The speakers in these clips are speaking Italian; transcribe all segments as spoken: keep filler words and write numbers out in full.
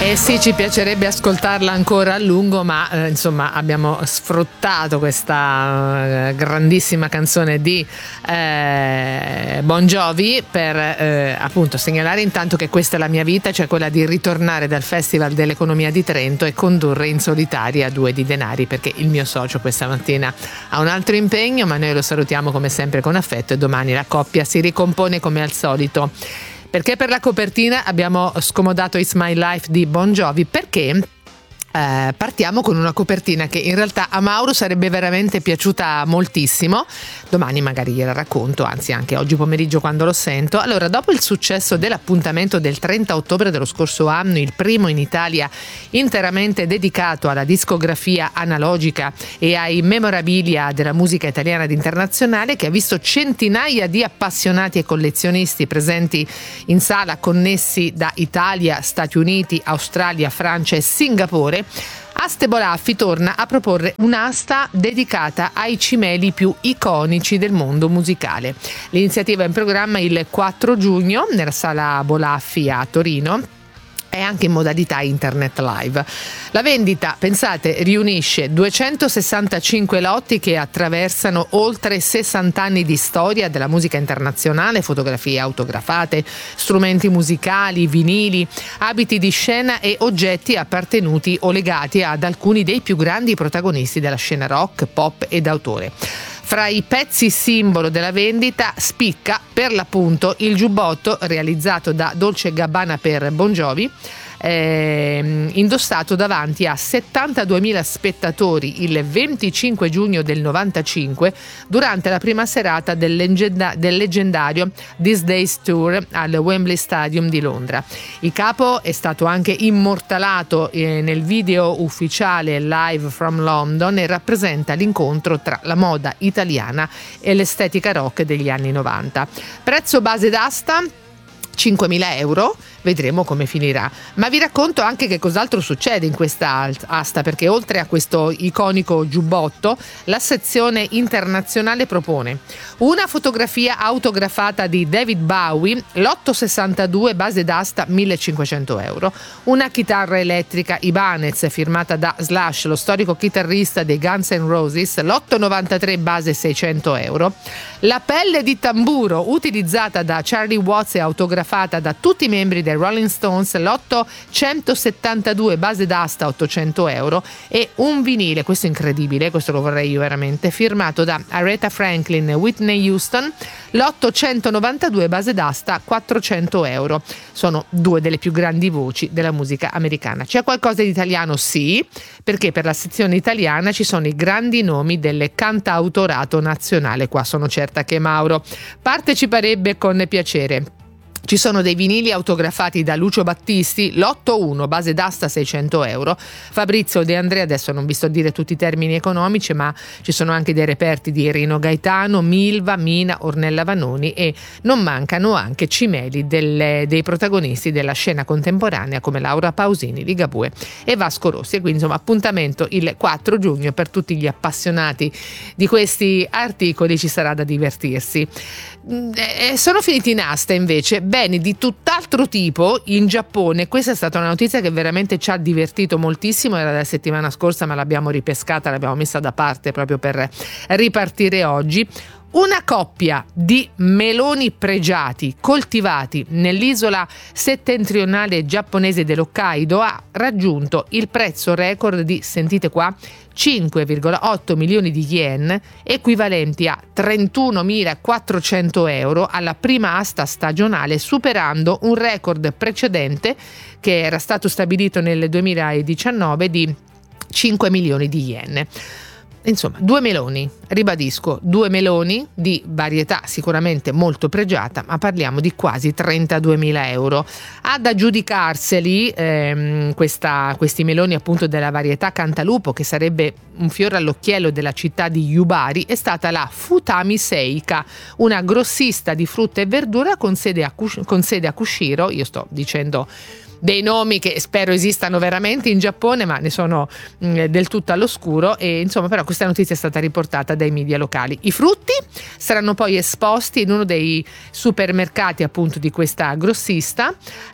Eh sì, ci piacerebbe ascoltarla ancora a lungo, ma eh, insomma abbiamo sfruttato questa eh, grandissima canzone di eh, Bon Jovi per eh, appunto segnalare intanto che questa è la mia vita, cioè quella di ritornare dal Festival dell'Economia di Trento e condurre in solitaria Due di Denari, perché il mio socio questa mattina ha un altro impegno, ma noi lo salutiamo come sempre con affetto e domani la coppia si ricompone come al solito. Perché per la copertina abbiamo scomodato It's My Life di Bon Jovi, perché eh, partiamo con una copertina che in realtà a Mauro sarebbe veramente piaciuta moltissimo. Domani magari gliela racconto, anzi anche oggi pomeriggio quando lo sento. Allora, dopo il successo dell'appuntamento del trenta ottobre dello scorso anno, il primo in Italia interamente dedicato alla discografia analogica e ai memorabilia della musica italiana ed internazionale, che ha visto centinaia di appassionati e collezionisti presenti in sala, connessi da Italia, Stati Uniti, Australia, Francia e Singapore, Aste Bolaffi torna a proporre un'asta dedicata ai cimeli più iconici del mondo musicale. L'iniziativa è in programma il quattro giugno nella sala Bolaffi a Torino, e anche in modalità internet live. La vendita, pensate, riunisce duecentosessantacinque lotti che attraversano oltre sessanta anni di storia della musica internazionale, fotografie autografate, strumenti musicali, vinili, abiti di scena e oggetti appartenuti o legati ad alcuni dei più grandi protagonisti della scena rock, pop ed autore. Fra i pezzi simbolo della vendita spicca per l'appunto il giubbotto realizzato da Dolce e Gabbana per Bon Jovi, eh, indossato davanti a settantaduemila spettatori il venticinque giugno del novantacinque durante la prima serata del, leggenda- del leggendario These Days Tour al Wembley Stadium di Londra. Il capo è stato anche immortalato eh, nel video ufficiale Live from London e rappresenta l'incontro tra la moda italiana e l'estetica rock degli anni novanta. Prezzo base d'asta cinquemila euro, vedremo come finirà. Ma vi racconto anche che cos'altro succede in questa asta, perché oltre a questo iconico giubbotto, la sezione internazionale propone una fotografia autografata di David Bowie, lotto sessantadue, base d'asta millecinquecento euro, una chitarra elettrica Ibanez firmata da Slash, lo storico chitarrista dei Guns N' Roses, lotto novantatré, base seicento euro, la pelle di tamburo utilizzata da Charlie Watts e autografata da tutti i membri dei Rolling Stones, lotto centosettantadue, base d'asta ottocento euro, e un vinile, questo è incredibile, questo lo vorrei io veramente, firmato da Aretha Franklin e Whitney Houston, lotto centonovantadue, base d'asta quattrocento euro. Sono due delle più grandi voci della musica americana. C'è qualcosa di italiano? Sì, perché per la sezione italiana ci sono i grandi nomi del cantautorato nazionale. Qua sono certa che Mauro parteciperebbe con piacere. Ci sono dei vinili autografati da Lucio Battisti, lotto uno, base d'asta seicento euro, Fabrizio De André, adesso non vi sto a dire tutti i termini economici, ma ci sono anche dei reperti di Rino Gaetano, Milva, Mina, Ornella Vanoni, e non mancano anche cimeli delle, dei protagonisti della scena contemporanea come Laura Pausini, Ligabue e Vasco Rossi. E quindi insomma appuntamento il quattro giugno per tutti gli appassionati di questi articoli, ci sarà da divertirsi. E sono finiti in asta invece beni di tutt'altro tipo in Giappone. Questa è stata una notizia che veramente ci ha divertito moltissimo, era la settimana scorsa ma l'abbiamo ripescata, l'abbiamo messa da parte proprio per ripartire oggi. Una coppia di meloni pregiati coltivati nell'isola settentrionale giapponese dell'Hokkaido ha raggiunto il prezzo record di, sentite qua, cinque virgola otto milioni di yen, equivalenti a trentunomilaquattrocento euro alla prima asta stagionale, superando un record precedente che era stato stabilito nel duemiladiciannove di cinque milioni di yen. Insomma, due meloni, ribadisco, due meloni di varietà sicuramente molto pregiata, ma parliamo di quasi trentaduemila euro. Ad aggiudicarseli ehm, questa, questi meloni appunto della varietà Cantalupo, che sarebbe un fiore all'occhiello della città di Yubari, è stata la Futami Seika, una grossista di frutta e verdura con sede a, con sede a Kushiro. Io sto dicendo dei nomi che spero esistano veramente in Giappone, ma ne sono mh, del tutto all'oscuro, e insomma però questa notizia è stata riportata dai media locali. I frutti saranno poi esposti in uno dei supermercati appunto di questa grossista,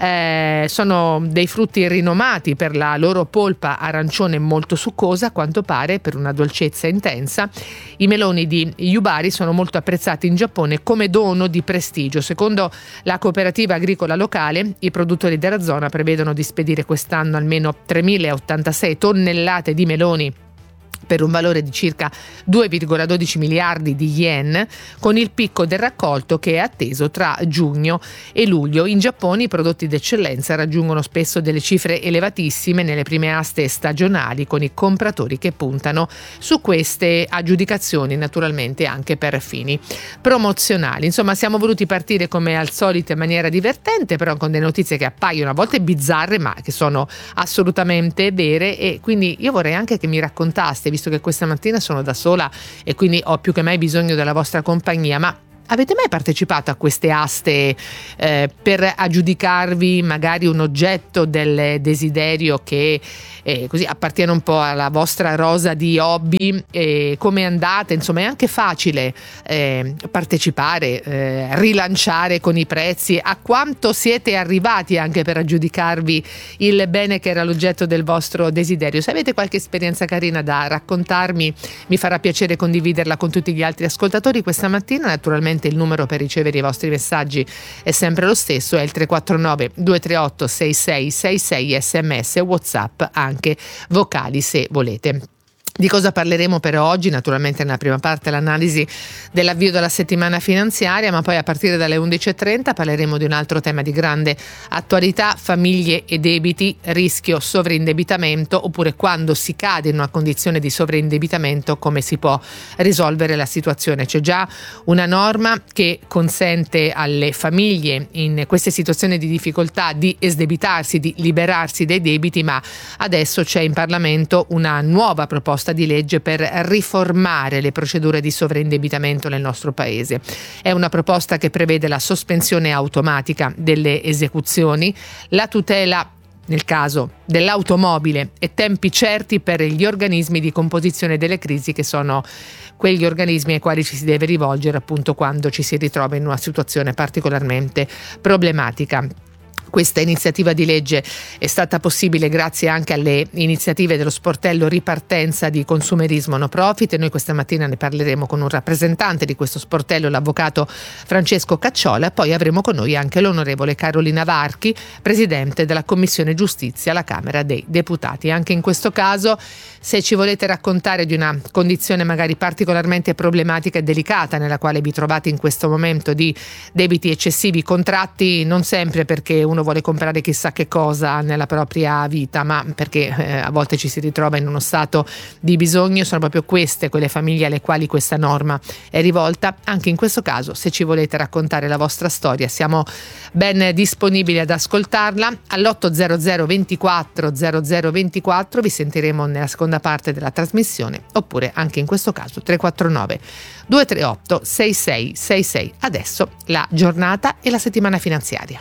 eh, sono dei frutti rinomati per la loro polpa arancione molto succosa, a quanto pare, per una dolcezza intensa. I meloni di Yubari sono molto apprezzati in Giappone come dono di prestigio. Secondo la cooperativa agricola locale, i produttori della zona prevedono di spedire quest'anno almeno tremilaottantasei tonnellate di meloni per un valore di circa due virgola dodici miliardi di yen, con il picco del raccolto che è atteso tra giugno e luglio. In Giappone i prodotti d'eccellenza raggiungono spesso delle cifre elevatissime nelle prime aste stagionali, con i compratori che puntano su queste aggiudicazioni, naturalmente anche per fini promozionali. Insomma, siamo voluti partire come al solito in maniera divertente, però con delle notizie che appaiono a volte bizzarre ma che sono assolutamente vere, e quindi io vorrei anche che mi raccontaste, visto che questa mattina sono da sola e quindi ho più che mai bisogno della vostra compagnia, ma avete mai partecipato a queste aste eh, per aggiudicarvi magari un oggetto del desiderio che eh, così appartiene un po' alla vostra rosa di hobby? Eh, come andate? Insomma, è anche facile eh, partecipare, eh, rilanciare con i prezzi. A quanto siete arrivati anche per aggiudicarvi il bene che era l'oggetto del vostro desiderio? Se avete qualche esperienza carina da raccontarmi, mi farà piacere condividerla con tutti gli altri ascoltatori questa mattina. Naturalmente il numero per ricevere i vostri messaggi è sempre lo stesso, è il tre quattro nove due tre otto sei sei sei sei, sms e WhatsApp anche vocali se volete. Di cosa parleremo però oggi? Naturalmente nella prima parte l'analisi dell'avvio della settimana finanziaria, ma poi a partire dalle undici e trenta parleremo di un altro tema di grande attualità: famiglie e debiti, rischio sovraindebitamento, oppure quando si cade in una condizione di sovraindebitamento come si può risolvere la situazione. C'è già una norma che consente alle famiglie in queste situazioni di difficoltà di esdebitarsi, di liberarsi dei debiti, ma adesso c'è in Parlamento una nuova proposta di legge per riformare le procedure di sovraindebitamento nel nostro paese. È una proposta che prevede la sospensione automatica delle esecuzioni, la tutela nel caso dell'automobile e tempi certi per gli organismi di composizione delle crisi, che sono quegli organismi ai quali ci si deve rivolgere appunto quando ci si ritrova in una situazione particolarmente problematica. Questa iniziativa di legge è stata possibile grazie anche alle iniziative dello sportello Ripartenza di Consumerismo No Profit, e noi questa mattina ne parleremo con un rappresentante di questo sportello, l'avvocato Francesco Cacciola. Poi avremo con noi anche l'onorevole Carolina Varchi, presidente della Commissione Giustizia alla Camera dei Deputati. Anche in questo caso, se ci volete raccontare di una condizione magari particolarmente problematica e delicata nella quale vi trovate in questo momento, di debiti eccessivi contratti non sempre perché uno vuole comprare chissà che cosa nella propria vita, ma perché eh, a volte ci si ritrova in uno stato di bisogno, sono proprio queste quelle famiglie alle quali questa norma è rivolta. Anche in questo caso, se ci volete raccontare la vostra storia, siamo ben disponibili ad ascoltarla. All'otto zero zero ventiquattro zero zero ventiquattro vi sentiremo nella seconda parte della trasmissione, oppure anche in questo caso tre quattro nove due tre otto sei sei sei sei. Adesso la giornata e la settimana finanziaria.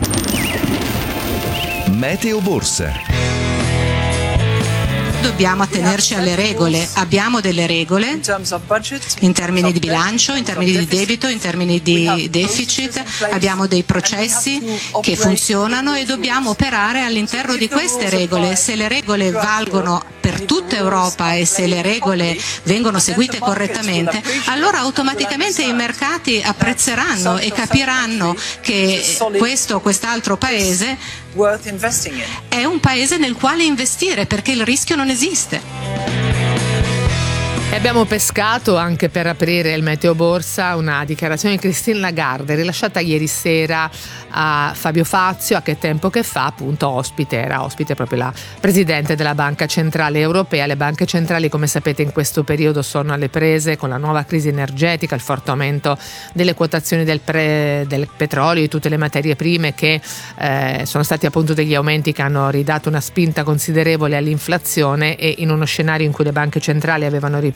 Meteo Borsa. Dobbiamo attenerci alle regole, abbiamo delle regole in termini di bilancio, in termini di debito, in termini di deficit, abbiamo dei processi che funzionano e dobbiamo operare all'interno di queste regole. Se le regole valgono per tutta Europa e se le regole vengono seguite correttamente, allora automaticamente i mercati apprezzeranno e capiranno che questo o quest'altro paese è un paese nel quale investire, perché il rischio non esiste. E abbiamo pescato anche per aprire il Meteo Borsa una dichiarazione di Christine Lagarde rilasciata ieri sera a Fabio Fazio, a Che Tempo Che Fa, appunto ospite, era ospite proprio la Presidente della Banca Centrale Europea. Le banche centrali, come sapete, in questo periodo sono alle prese con la nuova crisi energetica, il forte aumento delle quotazioni del, pre, del petrolio e tutte le materie prime, che eh, sono stati appunto degli aumenti che hanno ridato una spinta considerevole all'inflazione, e in uno scenario in cui le banche centrali avevano ripreso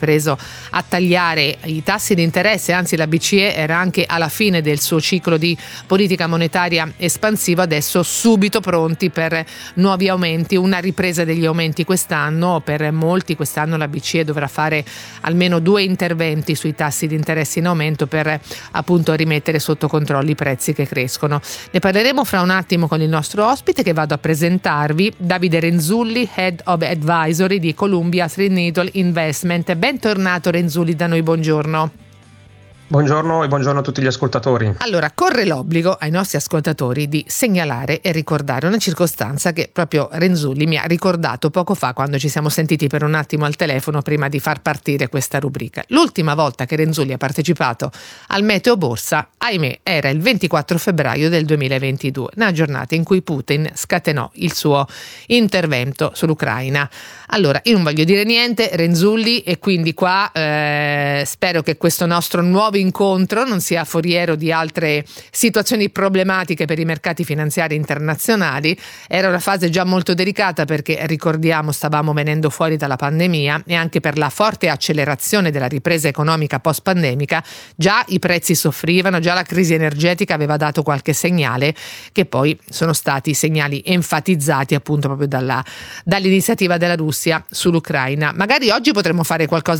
preso a tagliare i tassi di interesse, anzi la B C E era anche alla fine del suo ciclo di politica monetaria espansiva, adesso subito pronti per nuovi aumenti, una ripresa degli aumenti quest'anno. Per molti quest'anno la B C E dovrà fare almeno due interventi sui tassi di interesse in aumento per appunto rimettere sotto controllo i prezzi che crescono. Ne parleremo fra un attimo con il nostro ospite che vado a presentarvi, Davide Renzulli, Head of Advisory di Columbia Threadneedle Investment. Bentornato Renzulli da noi, buongiorno. Buongiorno e buongiorno a tutti gli ascoltatori. Allora, corre l'obbligo ai nostri ascoltatori di segnalare e ricordare una circostanza che proprio Renzulli mi ha ricordato poco fa quando ci siamo sentiti per un attimo al telefono prima di far partire questa rubrica. L'ultima volta che Renzulli ha partecipato al Meteo Borsa, ahimè, era il ventiquattro febbraio del duemilaventidue, una giornata in cui Putin scatenò il suo intervento sull'Ucraina. Allora, io non voglio dire niente, Renzulli, e quindi qua eh, spero che questo nostro nuovo incontro non sia foriero di altre situazioni problematiche per i mercati finanziari internazionali. Era una fase già molto delicata perché, ricordiamo, stavamo venendo fuori dalla pandemia e anche per la forte accelerazione della ripresa economica post-pandemica già i prezzi soffrivano, già la crisi energetica aveva dato qualche segnale che poi sono stati segnali enfatizzati appunto proprio dalla, dall'iniziativa della Russia sull'Ucraina. Magari oggi potremmo fare qualcosa